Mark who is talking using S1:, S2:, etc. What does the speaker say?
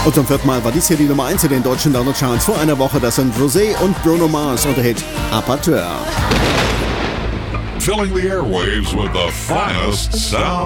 S1: Und zum vierten Mal war dies hier die Nummer 1 in den deutschen Download-Charts. Vor einer Woche, das sind Rosé und Bruno Mars und der Hit Apateur.
S2: Filling the airwaves with the finest sound.